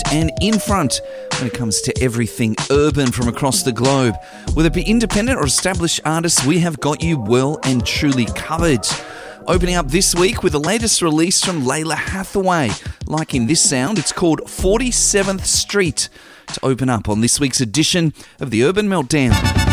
and in front when it comes to everything urban from across the globe. Whether it be independent or established artists, we have got you well and truly covered. Opening up this week with the latest release from Lalah Hathaway. Liking this sound, it's called 47th Street, to open up on this week's edition of the Urban Meltdown.